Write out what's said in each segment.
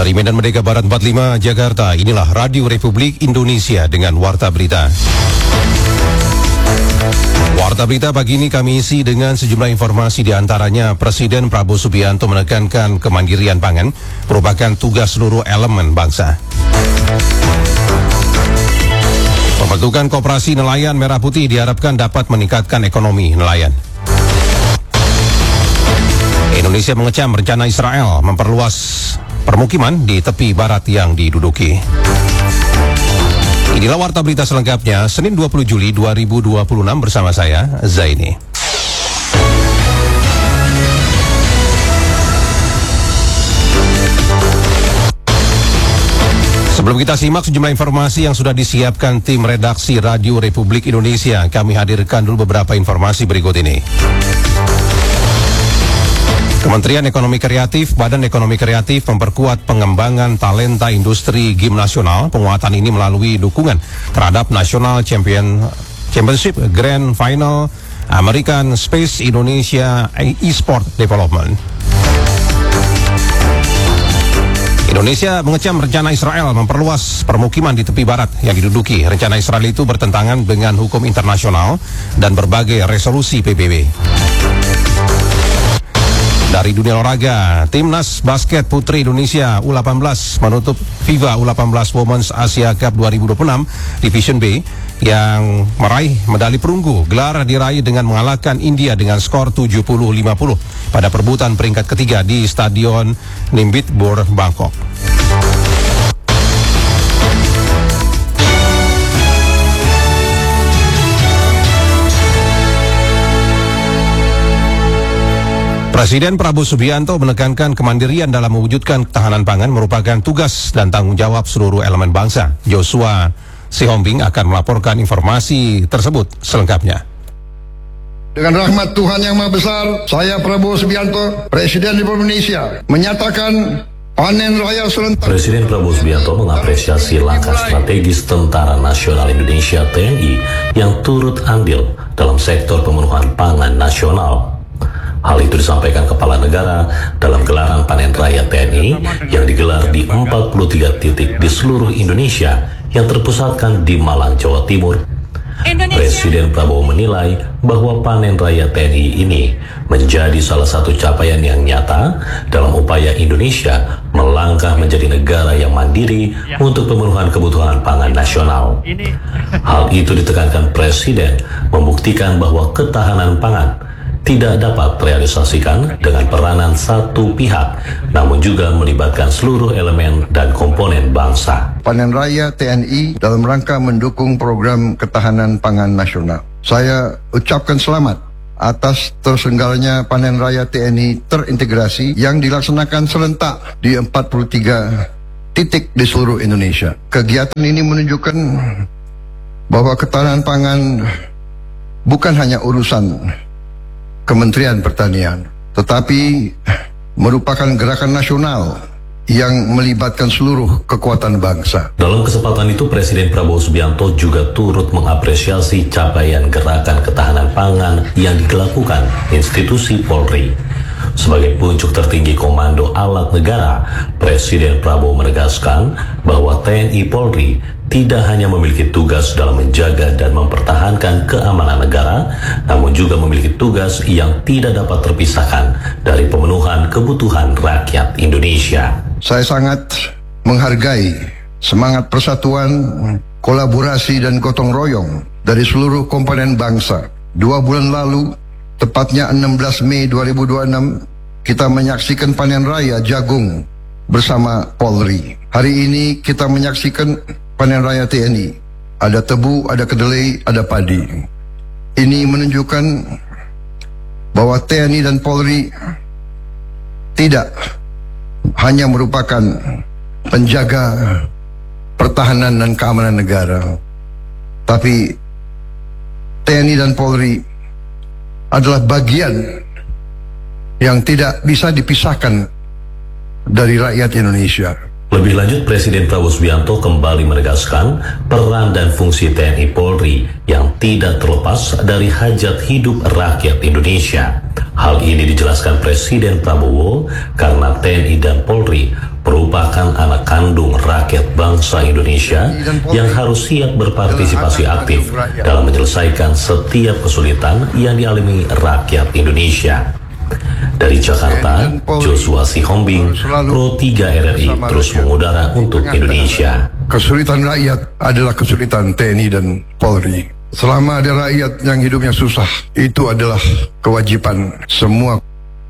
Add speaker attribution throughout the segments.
Speaker 1: Dari Medan Merdeka Barat 45, Jakarta, inilah Radio Republik Indonesia dengan Warta Berita. Warta Berita pagi ini kami isi dengan sejumlah informasi, di antaranya Presiden Prabowo Subianto menekankan kemandirian pangan merupakan tugas seluruh elemen bangsa. Pembentukan Koperasi Nelayan Merah Putih diharapkan dapat meningkatkan ekonomi nelayan. Indonesia mengecam rencana Israel memperluas permukiman di tepi barat yang diduduki. Inilah Warta Berita selengkapnya, Senin 20 Juli 2026 bersama saya, Zaini. Sebelum kita simak sejumlah informasi yang sudah disiapkan tim redaksi Radio Republik Indonesia, kami hadirkan dulu beberapa informasi berikut ini. Kementerian Ekonomi Kreatif, Badan Ekonomi Kreatif memperkuat pengembangan talenta industri game nasional. Penguatan ini melalui dukungan terhadap National Championship Grand Final American Space Indonesia Esport Development. Indonesia mengecam rencana Israel memperluas permukiman di tepi barat yang diduduki. Rencana Israel itu bertentangan dengan hukum internasional dan berbagai resolusi PBB. Dari dunia olahraga, Timnas Basket Putri Indonesia U18 menutup FIBA U18 Women's Asia Cup 2026 Division B yang meraih medali perunggu. Gelar diraih dengan mengalahkan India dengan skor 70-50 pada perebutan peringkat ketiga di Stadion Nimbit Bor, Bangkok. Presiden Prabowo Subianto menekankan kemandirian dalam mewujudkan ketahanan pangan merupakan tugas dan tanggung jawab seluruh elemen bangsa. Joshua Sihombing akan melaporkan informasi tersebut selengkapnya.
Speaker 2: Dengan rahmat Tuhan Yang Maha Besar, saya Prabowo Subianto, Presiden Republik Indonesia, menyatakan panen raya serentak.
Speaker 3: Presiden Prabowo Subianto mengapresiasi langkah strategis Tentara Nasional Indonesia (TNI) yang turut andil dalam sektor pemenuhan pangan nasional. Hal itu disampaikan Kepala Negara dalam gelaran panen raya TNI yang digelar di 43 titik di seluruh Indonesia yang terpusatkan di Malang, Jawa Timur. Presiden Prabowo menilai bahwa panen raya TNI ini menjadi salah satu capaian yang nyata dalam upaya Indonesia melangkah menjadi negara yang mandiri untuk pemenuhan kebutuhan pangan nasional. Hal itu ditekankan Presiden membuktikan bahwa ketahanan pangan tidak dapat terrealisasikan dengan peranan satu pihak, namun juga melibatkan seluruh elemen dan komponen bangsa.
Speaker 2: Panen raya TNI dalam rangka mendukung program ketahanan pangan nasional. Saya ucapkan selamat atas terselenggaranya panen raya TNI terintegrasi yang dilaksanakan serentak di 43 titik di seluruh Indonesia. Kegiatan ini menunjukkan bahwa ketahanan pangan bukan hanya urusan Kementerian Pertanian, tetapi merupakan gerakan nasional yang melibatkan seluruh kekuatan bangsa.
Speaker 3: Dalam kesempatan itu, Presiden Prabowo Subianto juga turut mengapresiasi capaian gerakan ketahanan pangan yang dilakukan institusi Polri. Sebagai puncuk tertinggi Komando Alat Negara, Presiden Prabowo menegaskan bahwa TNI Polri tidak hanya memiliki tugas dalam menjaga dan mempertahankan keamanan negara, namun juga memiliki tugas yang tidak dapat terpisahkan dari pemenuhan kebutuhan rakyat Indonesia.
Speaker 2: Saya sangat menghargai semangat persatuan, kolaborasi dan gotong royong dari seluruh komponen bangsa. 2 bulan lalu, tepatnya 16 Mei 2026, kita menyaksikan panen raya jagung bersama Polri. Hari ini kita menyaksikan panen raya TNI. Ada tebu, ada kedelai, ada padi. Ini menunjukkan bahwa TNI dan Polri tidak hanya merupakan penjaga pertahanan dan keamanan negara, tapi TNI dan Polri adalah bagian yang tidak bisa dipisahkan dari rakyat Indonesia.
Speaker 3: Lebih lanjut, Presiden Prabowo Subianto kembali menegaskan peran dan fungsi TNI Polri yang tidak terlepas dari hajat hidup rakyat Indonesia. Hal ini dijelaskan Presiden Prabowo karena TNI dan Polri merupakan anak kandung rakyat bangsa Indonesia yang harus siap berpartisipasi aktif dalam menyelesaikan setiap kesulitan yang dialami rakyat Indonesia. Dari Jakarta, Joshua Sihombing, Pro 3 RRI terus mengudara untuk Indonesia.
Speaker 2: Kesulitan rakyat adalah kesulitan TNI dan Polri. Selama ada rakyat yang hidupnya susah, itu adalah kewajiban semua.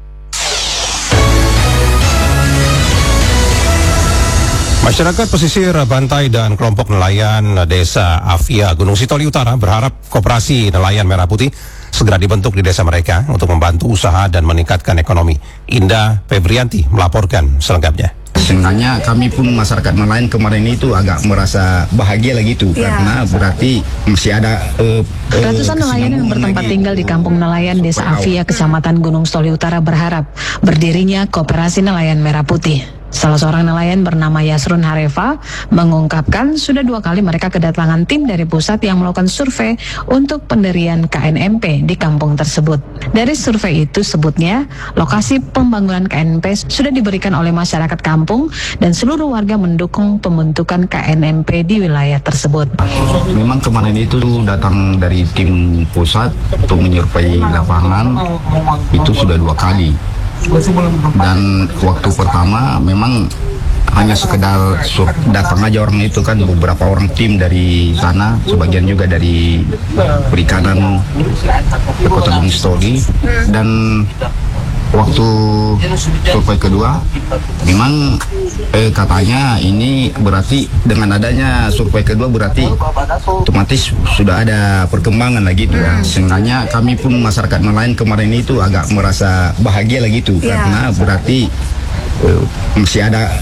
Speaker 1: Masyarakat pesisir pantai dan kelompok nelayan Desa Avia Gunung Sitoli Utara berharap koperasi nelayan Merah Putih segera dibentuk di desa mereka untuk membantu usaha dan meningkatkan ekonomi. Indah Febrianti melaporkan selengkapnya.
Speaker 4: Sebenarnya kami pun masyarakat nelayan kemarin itu agak merasa bahagia lagi itu karena berarti masih ada
Speaker 5: ratusan nelayan yang bertempat tinggal di kampung nelayan Desa Avia, Kecamatan Gunung Sitoli Utara berharap berdirinya Koperasi Nelayan Merah Putih. Salah seorang nelayan bernama Yasrun Harefa mengungkapkan sudah 2 kali mereka kedatangan tim dari pusat yang melakukan survei untuk pendirian KNMP di kampung tersebut. Dari survei itu sebutnya lokasi pembangunan KNMP sudah diberikan oleh masyarakat kampung dan seluruh warga mendukung pembentukan KNMP di wilayah tersebut.
Speaker 4: Memang kemarin itu datang dari tim pusat untuk menyurvei lapangan itu sudah 2 kali. Dan waktu pertama memang hanya sekedar datang aja orang itu kan, beberapa orang tim dari sana, sebagian juga dari perikanan di Kota Gunung Sitoli. Dan waktu survei kedua memang katanya ini berarti dengan adanya survei kedua berarti otomatis sudah ada perkembangan lagi itu ya. Sebenarnya kami pun masyarakat nelayan kemarin itu agak merasa bahagia lagi itu karena berarti masih ada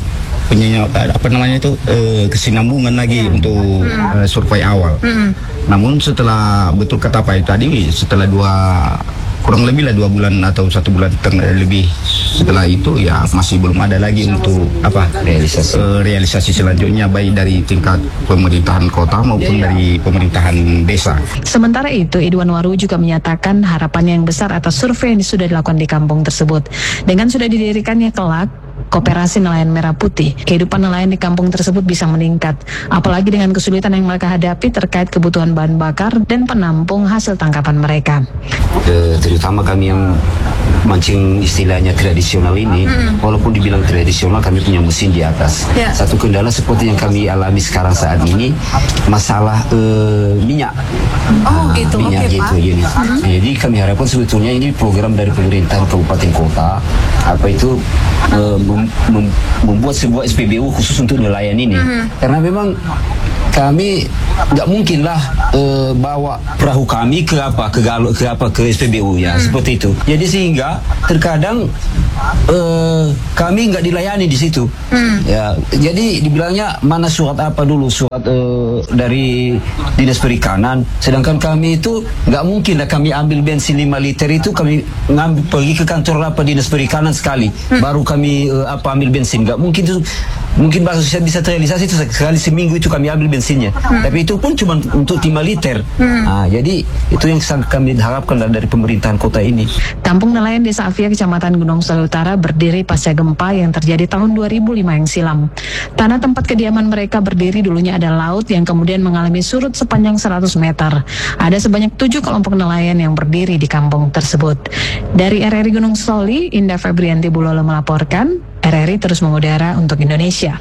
Speaker 4: kesinambungan lagi untuk survei awal. Namun setelah betul kata Pak itu tadi, setelah kurang lebih 2 bulan atau 1 bulan lebih setelah itu ya masih belum ada lagi untuk realisasi selanjutnya, baik dari tingkat pemerintahan kota maupun dari pemerintahan desa.
Speaker 5: Sementara itu, Idwan Waru juga menyatakan harapan yang besar atas survei yang sudah dilakukan di kampung tersebut. Dengan sudah didirikannya kelak Koperasi Nelayan Merah Putih, kehidupan nelayan di kampung tersebut bisa meningkat, apalagi dengan kesulitan yang mereka hadapi terkait kebutuhan bahan bakar dan penampung hasil tangkapan mereka.
Speaker 6: Terutama kami yang mancing istilahnya tradisional ini, walaupun dibilang tradisional, kami punya mesin di atas. Satu kendala seperti yang kami alami sekarang saat ini, masalah minyak. Minyak gitu. Jadi kami harapkan sebetulnya ini program dari pemerintahan kabupaten kota, apa itu membuat sebuah SPBU khusus untuk nelayan ini. Karena memang kami nggak mungkinlah bawa perahu kami ke SPBU ya, seperti itu. Jadi sehingga terkadang kami nggak dilayani di situ. Ya, jadi dibilangnya mana surat apa dulu, surat dari Dinas Perikanan, sedangkan kami itu nggak mungkin lah kami ambil bensin 5 liter itu kami pergi ke kantor Dinas Perikanan sekali, baru kami ambil bensin. Nggak mungkin itu. Mungkin bisa terrealisasi itu sekali seminggu itu kami ambil bensinnya, tapi itu pun cuma untuk 5 liter. Jadi itu yang kami harapkan dari pemerintahan kota ini.
Speaker 5: Kampung nelayan Desa Avia, Kecamatan Gunung Sitoli Utara berdiri pasca gempa yang terjadi tahun 2005 yang silam. Tanah tempat kediaman mereka berdiri dulunya ada laut yang kemudian mengalami surut sepanjang 100 meter. Ada sebanyak 7 kelompok nelayan yang berdiri di kampung tersebut. Dari RRI Gunung Sitoli, Indah Febrianti Bulolo melaporkan. RRI terus mengudara untuk Indonesia.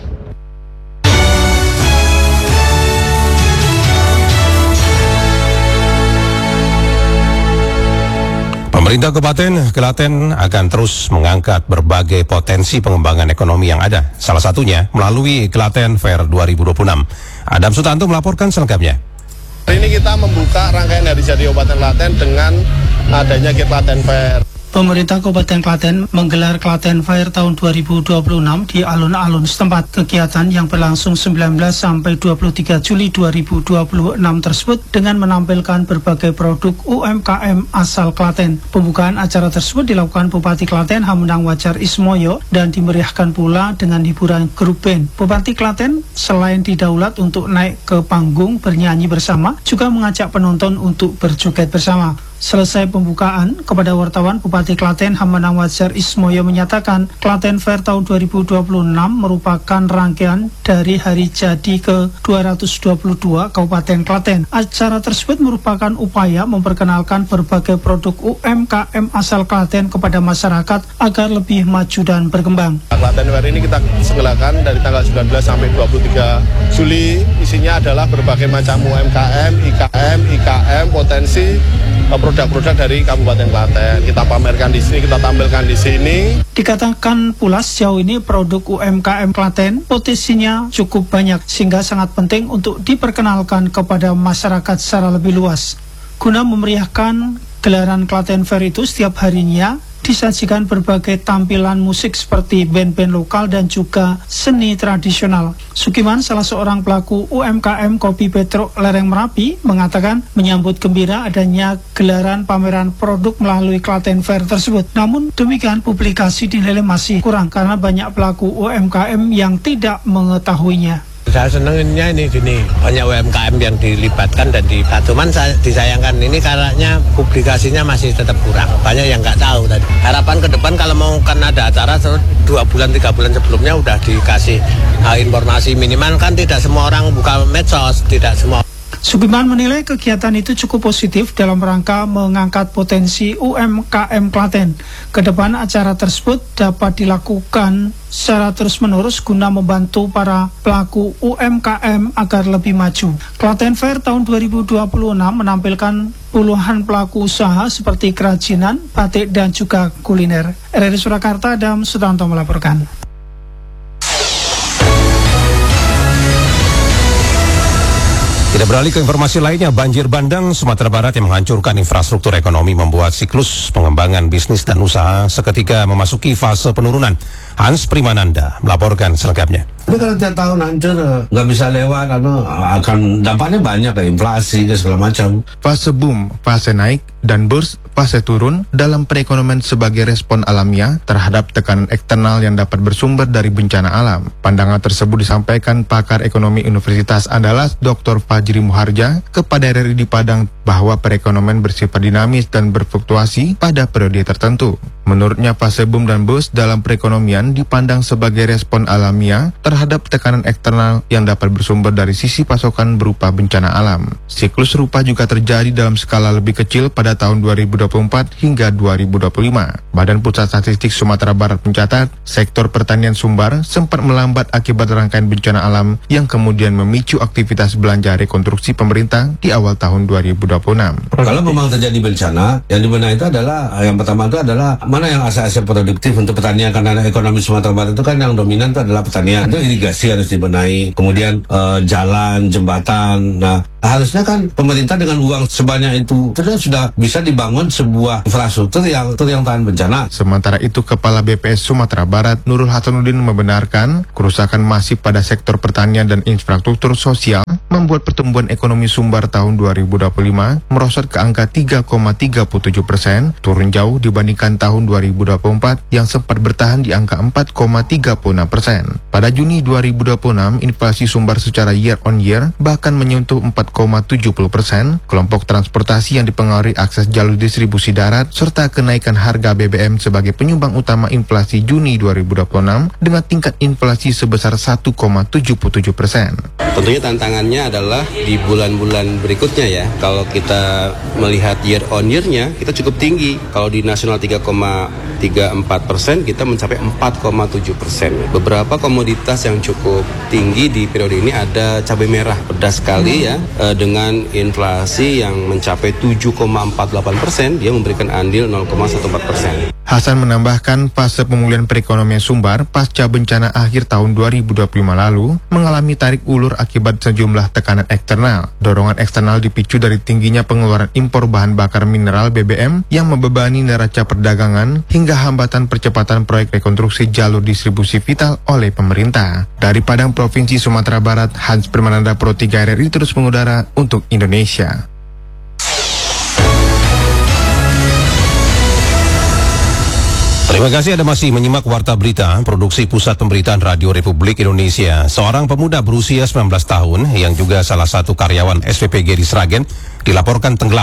Speaker 1: Pemerintah Kabupaten Klaten akan terus mengangkat berbagai potensi pengembangan ekonomi yang ada. Salah satunya melalui Klaten Fair 2026. Adam Sutanto melaporkan selengkapnya.
Speaker 7: Hari ini kita membuka rangkaian Hari Jadi Kabupaten Klaten dengan adanya Klaten Fair.
Speaker 8: Pemerintah Kabupaten Klaten menggelar Klaten Fair tahun 2026 di alun-alun setempat. Kegiatan yang berlangsung 19 sampai 23 Juli 2026 tersebut dengan menampilkan berbagai produk UMKM asal Klaten. Pembukaan acara tersebut dilakukan Bupati Klaten Hamendang Wajar Ismoyo dan dimeriahkan pula dengan hiburan grup band. Bupati Klaten selain didaulat untuk naik ke panggung bernyanyi bersama, juga mengajak penonton untuk berjoget bersama. Selesai pembukaan, kepada wartawan, Bupati Klaten Hamana Wajar Ismoyo menyatakan Klaten Fair tahun 2026 merupakan rangkaian dari hari jadi ke-222 Kabupaten Klaten. Acara tersebut merupakan upaya memperkenalkan berbagai produk UMKM asal Klaten kepada masyarakat agar lebih maju dan berkembang.
Speaker 7: Klaten Fair ini kita selenggarakan dari tanggal 19 sampai 23 Juli. Isinya adalah berbagai macam UMKM, IKM, potensi produk-produk dari Kabupaten Klaten. Kita pamerkan di sini, kita tampilkan di sini.
Speaker 8: Dikatakan pula sejauh ini produk UMKM Klaten potensinya cukup banyak sehingga sangat penting untuk diperkenalkan kepada masyarakat secara lebih luas. Guna memeriahkan gelaran Klaten Fair itu, setiap harinya disajikan berbagai tampilan musik seperti band-band lokal dan juga seni tradisional. Sukiman, salah seorang pelaku UMKM Kopi Petruk Lereng Merapi, mengatakan menyambut gembira adanya gelaran pameran produk melalui Klaten Fair tersebut. Namun demikian, publikasi dinilai masih kurang karena banyak pelaku UMKM yang tidak mengetahuinya.
Speaker 9: Saya senengnya ini gini, banyak UMKM yang dilibatkan dan cuman disayangkan ini karena publikasinya masih tetap kurang. Banyak yang nggak tahu tadi. Harapan ke depan kalau mau kan ada acara 2 bulan 3 bulan sebelumnya udah dikasih informasi minimal, kan tidak semua orang buka medsos, tidak semua.
Speaker 8: Sugiman menilai kegiatan itu cukup positif dalam rangka mengangkat potensi UMKM Klaten. Kedepan acara tersebut dapat dilakukan secara terus-menerus guna membantu para pelaku UMKM agar lebih maju. Klaten Fair tahun 2026 menampilkan puluhan pelaku usaha seperti kerajinan, batik, dan juga kuliner. RRI Surakarta, Adam Sutanto melaporkan.
Speaker 1: Kita beralih ke informasi lainnya. Banjir bandang Sumatera Barat yang menghancurkan infrastruktur ekonomi membuat siklus pengembangan bisnis dan usaha seketika memasuki fase penurunan. Hans Primananda melaporkan selengkapnya.
Speaker 10: Tapi kalau tiap tahun hancur, nggak bisa lewat, karena akan dampaknya banyak, kayak inflasi, ke segala macam.
Speaker 11: Fase boom, fase naik, dan burst, fase turun dalam perekonomian sebagai respon alamiah terhadap tekanan eksternal yang dapat bersumber dari bencana alam. Pandangan tersebut disampaikan pakar ekonomi Universitas Andalas Dr. Fajri Muharja kepada RRI di Padang bahwa perekonomian bersifat dinamis dan berfluktuasi pada periode tertentu. Menurutnya, fase boom dan burst dalam perekonomian dipandang sebagai respon alamiah terhadap tekanan eksternal yang dapat bersumber dari sisi pasokan berupa bencana alam. Siklus serupa juga terjadi dalam skala lebih kecil pada tahun 2024 hingga 2025. Badan Pusat Statistik Sumatera Barat mencatat, sektor pertanian Sumbar sempat melambat akibat rangkaian bencana alam yang kemudian memicu aktivitas belanja rekonstruksi pemerintah di awal tahun 2026.
Speaker 10: Kalau memang terjadi bencana, yang dibenahi itu adalah, yang pertama itu adalah mana yang aset-aset produktif untuk pertanian, karena ekonomi Sumatera Barat itu kan yang dominan itu adalah pertanian. Itu irigasi harus dibenahi, kemudian jalan, jembatan. Nah, harusnya kan pemerintah dengan uang sebanyak itu sudah bisa dibangun sebuah infrastruktur yang tahan bencana.
Speaker 11: Sementara itu, Kepala BPS Sumatera Barat Nurul Hasanuddin membenarkan kerusakan masif pada sektor pertanian dan infrastruktur sosial membuat pertumbuhan ekonomi Sumbar tahun 2025 merosot ke angka 3,37%, turun jauh dibandingkan tahun 2024 yang sempat bertahan di angka 4,36%. Pada Juni 2026, inflasi Sumbar secara year on year bahkan menyentuh 4,70%. Kelompok transportasi yang dipengaruhi akses jalur distribusi darat serta kenaikan harga BBM sebagai penyumbang utama inflasi Juni 2026 dengan tingkat inflasi sebesar 1,77%.
Speaker 12: Tentunya tantangannya adalah di bulan-bulan berikutnya ya. Kalau kita melihat year on year-nya, kita cukup tinggi. Kalau di nasional 3,34%, kita mencapai 4,7%. Beberapa komoditas yang cukup tinggi di periode ini ada cabai merah, pedas sekali ya, dengan inflasi yang mencapai 7,48%, dia memberikan andil 0,14%.
Speaker 11: Hasan menambahkan fase pemulihan perekonomian Sumbar pasca bencana akhir tahun 2025 lalu mengalami tarik ulur akibat sejumlah tekanan eksternal. Dorongan eksternal dipicu dari tingginya pengeluaran impor bahan bakar mineral BBM yang membebani neraca perdagangan hingga hambatan percepatan proyek rekonstruksi jalur distribusi vital oleh pemerintah. Dari Padang, Provinsi Sumatera Barat, Hans Primananda, Pro 3 RRI terus mengudara untuk Indonesia.
Speaker 1: Terima kasih Anda masih menyimak Warta Berita, produksi Pusat Pemberitaan Radio Republik Indonesia. Seorang pemuda berusia 19 tahun yang juga salah satu karyawan SPPG di Sragen dilaporkan tenggelam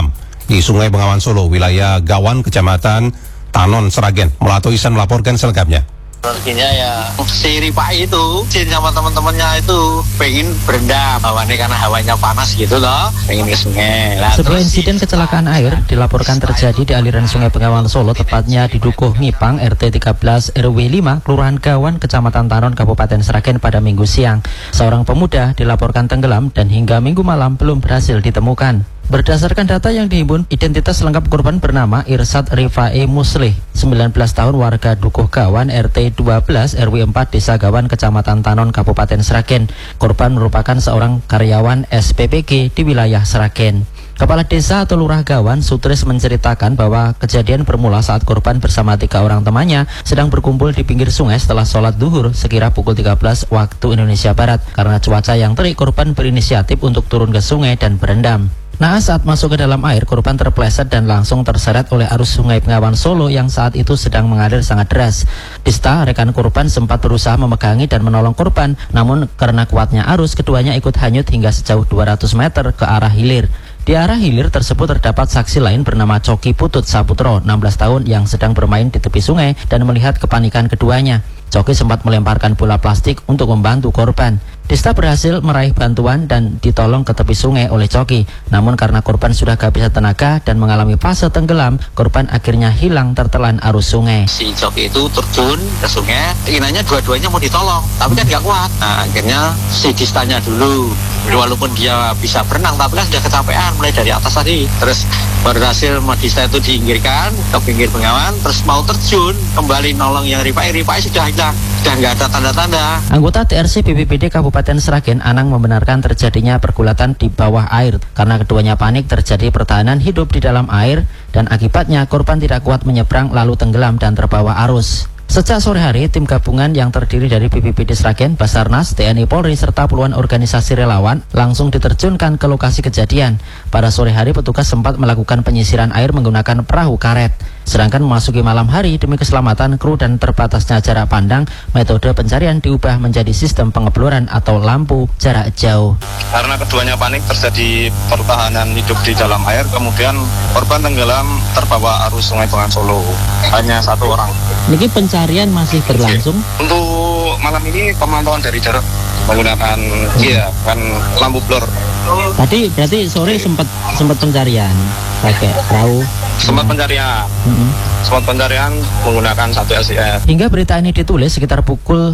Speaker 1: di Sungai Bengawan Solo, wilayah Gawan, Kecamatan Tanon, Sragen. Melato Ihsan melaporkan selengkapnya.
Speaker 13: Artinya ya si Ripa itu sama teman-temannya itu pengen berendam hawane karena hawanya panas gitu loh, pengen ke sungai.
Speaker 14: Sebuah insiden kecelakaan air dilaporkan terjadi di aliran Sungai Bengawan Solo, tepatnya di Dukuh Ngipang, RT 13 RW 5, Kelurahan Gawan, Kecamatan Tanon, Kabupaten Sragen pada Minggu siang. Seorang pemuda dilaporkan tenggelam dan hingga Minggu malam belum berhasil ditemukan. Berdasarkan data yang dihimpun, identitas lengkap korban bernama Irsad Rifae Muslih, 19 tahun, warga Dukuh Gawan, RT 12 RW 4 Desa Gawan, Kecamatan Tanon, Kabupaten Sragen. Korban merupakan seorang karyawan SPPG di wilayah Sragen. Kepala Desa atau Lurah Gawan, Sutris, menceritakan bahwa kejadian bermula saat korban bersama 3 orang temannya sedang berkumpul di pinggir sungai setelah sholat duhur sekira pukul 13 waktu Indonesia Barat. Karena cuaca yang terik, korban berinisiatif untuk turun ke sungai dan berendam. Nah, saat masuk ke dalam air, korban terpleset dan langsung terseret oleh arus Sungai Bengawan Solo yang saat itu sedang mengalir sangat deras. Dista, rekan korban, sempat berusaha memegangi dan menolong korban, namun karena kuatnya arus, keduanya ikut hanyut hingga sejauh 200 meter ke arah hilir. Di arah hilir tersebut terdapat saksi lain bernama Coki Putut Saputro, 16 tahun, yang sedang bermain di tepi sungai dan melihat kepanikan keduanya. Coki sempat melemparkan bola plastik untuk membantu korban. Desta berhasil meraih bantuan dan ditolong ke tepi sungai oleh Coki. Namun karena korban sudah kehabisan tenaga dan mengalami fase tenggelam, korban akhirnya hilang tertelan arus sungai.
Speaker 13: Si Coki itu terjun ke sungai, keinginannya dua-duanya mau ditolong, tapi kan nggak kuat. Nah, akhirnya si Distanya dulu, walaupun dia bisa berenang, tapi kan sudah kecapean mulai dari atas tadi. Terus berhasil Dista itu diinggirkan ke pinggir Bengawan, terus mau terjun kembali nolong yang Ripai sudah hilang, sudah nggak ada tanda-tanda.
Speaker 14: Anggota TRC BPBD Kabupaten Sragen, Anang, membenarkan terjadinya pergulatan di bawah air karena keduanya panik terjadi pertahanan hidup di dalam air dan akibatnya korban tidak kuat menyeberang lalu tenggelam dan terbawa arus. Sejak sore hari, tim gabungan yang terdiri dari BPBD Sragen, Basarnas, TNI Polri, serta puluhan organisasi relawan langsung diterjunkan ke lokasi kejadian. Pada sore hari, petugas sempat melakukan penyisiran air menggunakan perahu karet. Sedangkan memasuki malam hari, demi keselamatan kru dan terbatasnya jarak pandang, metode pencarian diubah menjadi sistem pengebluran atau lampu jarak jauh.
Speaker 15: Karena keduanya panik, terjadi pertahanan hidup di dalam air, kemudian korban tenggelam terbawa arus Sungai Bengawan Solo. Hanya 1 orang.
Speaker 14: Niki pencarian masih berlangsung?
Speaker 15: Untuk malam ini pemantauan dari jarak menggunakan kan lampu blur.
Speaker 14: Tadi berarti sore sempat pencarian pakai perahu.
Speaker 15: Sempat pencarian. Sempat pencarian menggunakan 1 LCS.
Speaker 14: Hingga berita ini ditulis sekitar pukul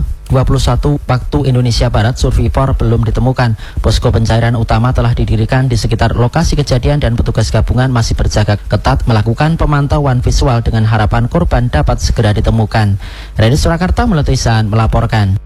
Speaker 14: 21 waktu Indonesia Barat, survivor belum ditemukan. Posko pencarian utama telah didirikan di sekitar lokasi kejadian dan petugas gabungan masih berjaga ketat melakukan pemantauan visual dengan harapan korban dapat segera ditemukan. Dari Surakarta, Melato Ihsan melaporkan.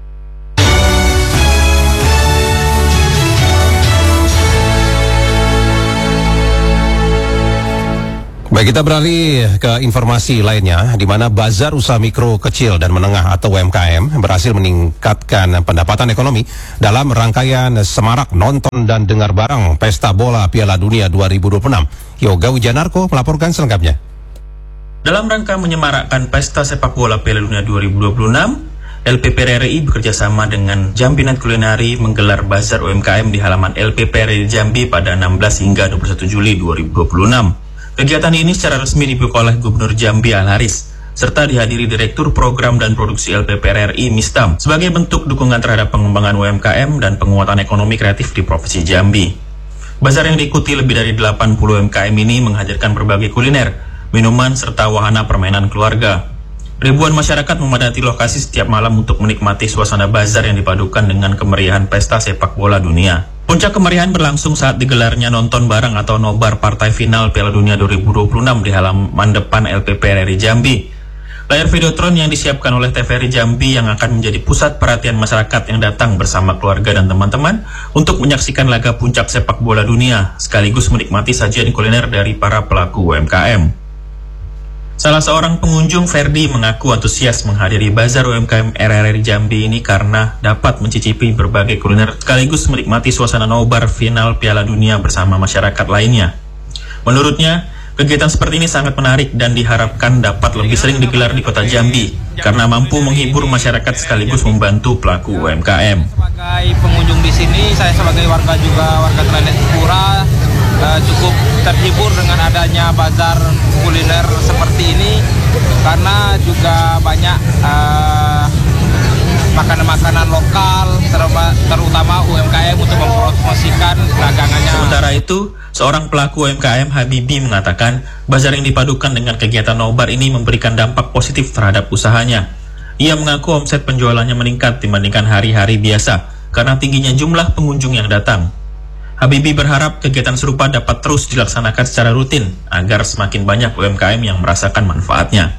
Speaker 1: Baik, kita beralih ke informasi lainnya, di mana Bazar Usaha Mikro, Kecil, dan Menengah atau UMKM berhasil meningkatkan pendapatan ekonomi dalam rangkaian Semarak Nonton dan Dengar Bareng Pesta Bola Piala Dunia 2026. Yoga Wijanarko melaporkan selengkapnya.
Speaker 16: Dalam rangka menyemarakkan Pesta Sepak Bola Piala Dunia 2026, LPPRRI bekerjasama dengan Jambi Net Culinary menggelar Bazar UMKM di halaman LPPRRI Jambi pada 16 hingga 21 Juli 2026. Kegiatan ini secara resmi dibuka oleh Gubernur Jambi Al-Haris, serta dihadiri Direktur Program dan Produksi LPPRRI Mistam, sebagai bentuk dukungan terhadap pengembangan UMKM dan penguatan ekonomi kreatif di Provinsi Jambi. Bazar yang diikuti lebih dari 80 UMKM ini menghadirkan berbagai kuliner, minuman, serta wahana permainan keluarga. Ribuan masyarakat memadati lokasi setiap malam untuk menikmati suasana bazar yang dipadukan dengan kemeriahan pesta sepak bola dunia. Puncak kemeriahan berlangsung saat digelarnya nonton bareng atau nobar partai final Piala Dunia 2026 di halaman depan LPPRRI Jambi. Layar videotron yang disiapkan oleh TVRI Jambi yang akan menjadi pusat perhatian masyarakat yang datang bersama keluarga dan teman-teman untuk menyaksikan laga puncak sepak bola dunia, sekaligus menikmati sajian kuliner dari para pelaku UMKM. Salah seorang pengunjung, Ferdi, mengaku antusias menghadiri Bazar UMKM RRI Jambi ini karena dapat mencicipi berbagai kuliner sekaligus menikmati suasana nobar final Piala Dunia bersama masyarakat lainnya. Menurutnya, kegiatan seperti ini sangat menarik dan diharapkan dapat lebih sering digelar di kota Jambi karena mampu menghibur masyarakat sekaligus membantu pelaku UMKM.
Speaker 17: Sebagai pengunjung di sini, saya sebagai warga Telanet Pura cukup terhibur dengan adanya bazar kuliner seperti ini, karena juga banyak makanan-makanan lokal, terutama UMKM untuk mempromosikan dagangannya.
Speaker 16: Sementara itu, seorang pelaku UMKM Habibi mengatakan bazar yang dipadukan dengan kegiatan nobar ini memberikan dampak positif terhadap usahanya. Ia mengaku omset penjualannya meningkat dibandingkan hari-hari biasa karena tingginya jumlah pengunjung yang datang. Habibi berharap kegiatan serupa dapat terus dilaksanakan secara rutin agar semakin banyak UMKM yang merasakan manfaatnya.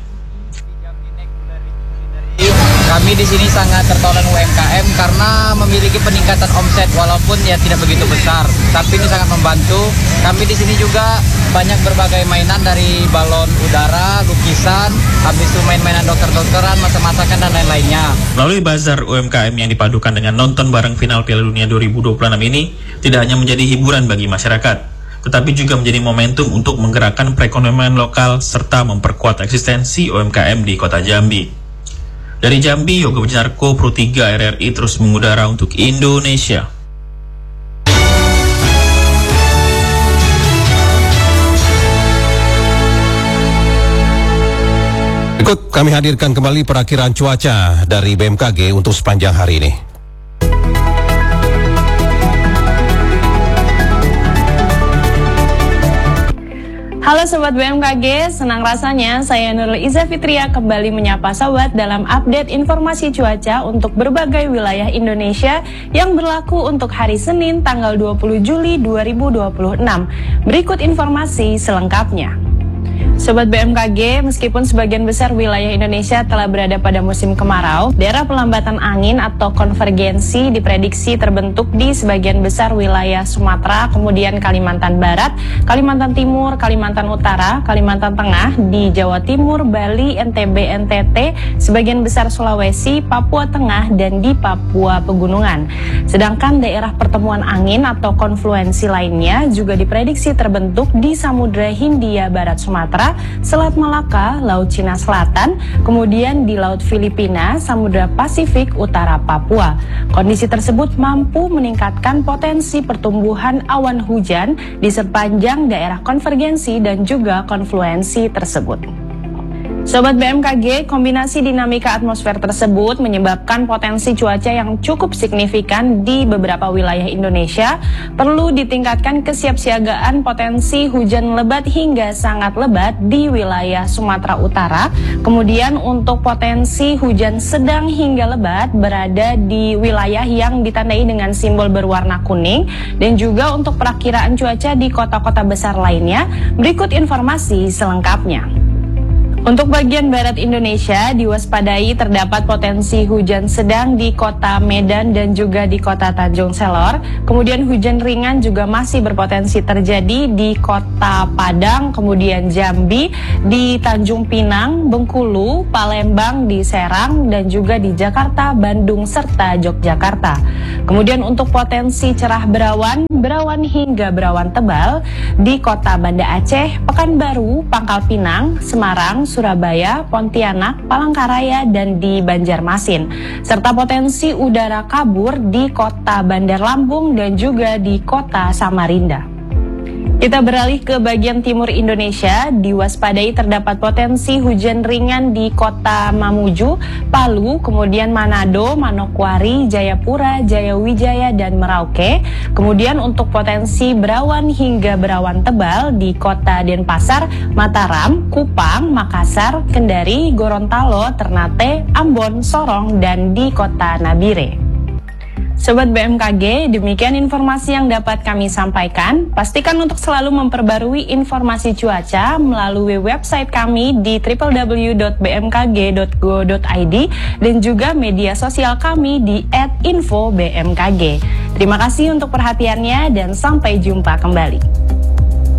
Speaker 18: Kami di sini sangat tertolong UMKM karena memiliki peningkatan omset walaupun ya tidak begitu besar, tapi ini sangat membantu. Kami di sini juga banyak berbagai mainan dari balon udara, lukisan, habis itu main-mainan dokter-dokteran, masak-masakan dan lain-lainnya.
Speaker 16: Melalui bazar UMKM yang dipadukan dengan nonton bareng final Piala Dunia 2026 ini tidak hanya menjadi hiburan bagi masyarakat, tetapi juga menjadi momentum untuk menggerakkan perekonomian lokal serta memperkuat eksistensi UMKM di Kota Jambi. Dari Jambi, Yoga Wijanarko, Pro 3 RRI terus mengudara untuk Indonesia.
Speaker 1: Berikut kami hadirkan kembali perakiraan cuaca dari BMKG untuk sepanjang hari ini.
Speaker 19: Halo Sobat BMKG, senang rasanya saya Nurul Iza Fitria kembali menyapa Sobat dalam update informasi cuaca untuk berbagai wilayah Indonesia yang berlaku untuk hari Senin tanggal 20 Juli 2026. Berikut informasi selengkapnya. Sobat BMKG, meskipun sebagian besar wilayah Indonesia telah berada pada musim kemarau, daerah pelambatan angin atau konvergensi diprediksi terbentuk di sebagian besar wilayah Sumatera, kemudian Kalimantan Barat, Kalimantan Timur, Kalimantan Utara, Kalimantan Tengah, di Jawa Timur, Bali, NTB, NTT, sebagian besar Sulawesi, Papua Tengah, dan di Papua Pegunungan. Sedangkan daerah pertemuan angin atau konfluensi lainnya juga diprediksi terbentuk di Samudra Hindia Barat Sumatera, Selat Malaka, Laut Cina Selatan, kemudian di Laut Filipina, Samudra Pasifik, Utara Papua. Kondisi tersebut mampu meningkatkan potensi pertumbuhan awan hujan di sepanjang daerah konvergensi dan juga konfluensi tersebut. Sobat BMKG, kombinasi dinamika atmosfer tersebut menyebabkan potensi cuaca yang cukup signifikan di beberapa wilayah Indonesia. Perlu ditingkatkan kesiapsiagaan potensi hujan lebat hingga sangat lebat di wilayah Sumatera Utara. Kemudian untuk potensi hujan sedang hingga lebat berada di wilayah yang ditandai dengan simbol berwarna kuning. Dan juga untuk perakiraan cuaca di kota-kota besar lainnya. Berikut informasi selengkapnya. Untuk bagian barat Indonesia, diwaspadai terdapat potensi hujan sedang di kota Medan dan juga di kota Tanjung Selor. Kemudian hujan ringan juga masih berpotensi terjadi di kota Padang, kemudian Jambi, di Tanjung Pinang, Bengkulu, Palembang, di Serang, dan juga di Jakarta, Bandung, serta Yogyakarta. Kemudian untuk potensi cerah berawan hingga berawan tebal di kota Banda Aceh, Pekanbaru, Pangkal Pinang, Semarang, Surabaya, Pontianak, Palangkaraya, dan di Banjarmasin. Serta potensi udara kabur di kota Bandar Lampung dan juga di kota Samarinda. Kita beralih ke bagian timur Indonesia, diwaspadai terdapat potensi hujan ringan di kota Mamuju, Palu, kemudian Manado, Manokwari, Jayapura, Jayawijaya, dan Merauke. Kemudian untuk potensi berawan hingga berawan tebal di kota Denpasar, Mataram, Kupang, Makassar, Kendari, Gorontalo, Ternate, Ambon, Sorong, dan di kota Nabire. Sobat BMKG, demikian informasi yang dapat kami sampaikan. Pastikan untuk selalu memperbarui informasi cuaca melalui website kami di www.bmkg.go.id dan juga media sosial kami di @infobmkg. Terima kasih untuk perhatiannya dan sampai jumpa kembali.